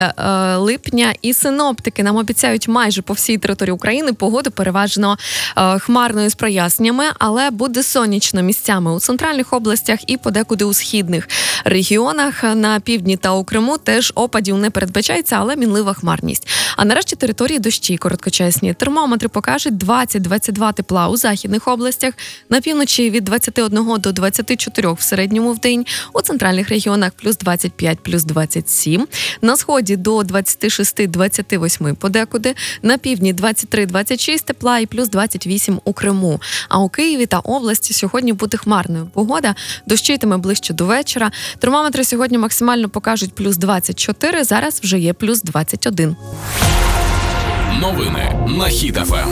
липня, і синоптики нам обіцяють майже по всій території України погоду переважно хмарною з проясненнями, але буде сонячно місцями у центральних областях і подекуди у східних регіонах. На півдні та у Криму теж опадів не передбачається, але мінлива хмарність. А нарешті території дощі короткочасні. Термометри покажуть 20-22 тепла у західних областях, на півночі від 21 до 24 в середньому в день, у центральних регіонах плюс 25, плюс 27, на сході до 26-28 подекуди, на півдні 23-26 тепла і плюс 28 у Криму. А у Києві та області сьогодні буде хмарною погода, дощитиме ближче до вечора. Термометри сьогодні максимально покажуть плюс 24, зараз вже є плюс 21. Новини на Хіт ФМ.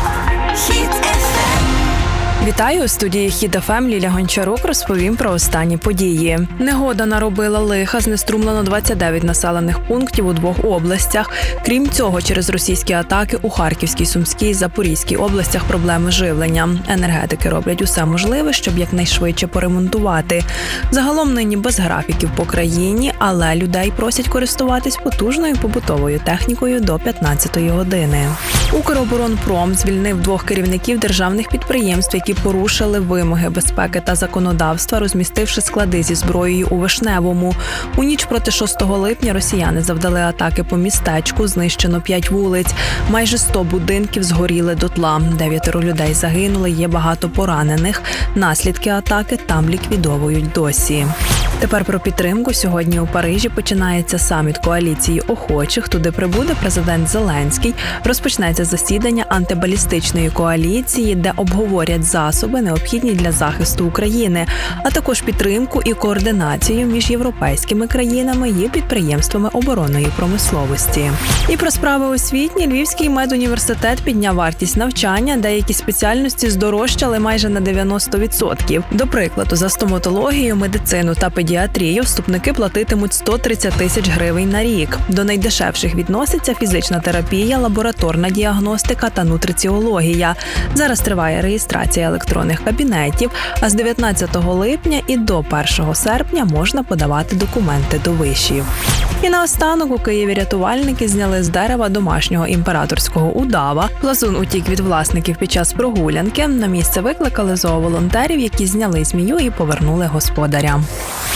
Вітаю, у студії Хіт ФМ Ліля Гончарук розповім про останні події. Негода наробила лиха, знеструмлено 29 населених пунктів у 2 областях. Крім цього, через російські атаки у Харківській, Сумській і Запорізькій областях проблеми живлення. Енергетики роблять усе можливе, щоб якнайшвидше поремонтувати. Загалом нині без графіків по країні, але людей просять користуватись потужною побутовою технікою до 15-ї години. Укроборонпром звільнив 2 керівників державних підприємств, які порушили вимоги безпеки та законодавства, розмістивши склади зі зброєю у Вишневому. У ніч проти 6 липня росіяни завдали атаки по містечку, знищено 5 вулиць. Майже 100 будинків згоріли дотла. 9 людей загинули, є багато поранених. Наслідки атаки там ліквідовують досі. Тепер про підтримку. Сьогодні у Парижі починається саміт коаліції охочих. Туди прибуде президент Зеленський. Розпочнеться засідання антибалістичної коаліції, де обговорять засоби, необхідні для захисту України, а також підтримку і координацію між європейськими країнами і підприємствами оборонної промисловості. І про справи освітні. Львівський медуніверситет підняв вартість навчання, деякі спеціальності здорожчали майже на 90%. До прикладу, за стоматологію, медицину та педіатрію вступники платитимуть 130 тисяч гривень на рік. До найдешевших відноситься фізична терапія, лабораторна діагностика та нутриціологія. Зараз триває реєстрація електронних кабінетів, а з 19 липня і до 1 серпня можна подавати документи до вишів. І наостанок у Києві рятувальники зняли з дерева домашнього імператорського удава. Плазун утік від власників під час прогулянки. На місце викликали зооволонтерів, які зняли змію і повернули господарям.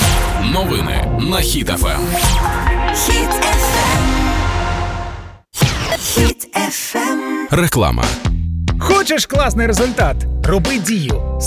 Новини на Хіт ФМ. Реклама. Хочеш класний результат? Роби дію.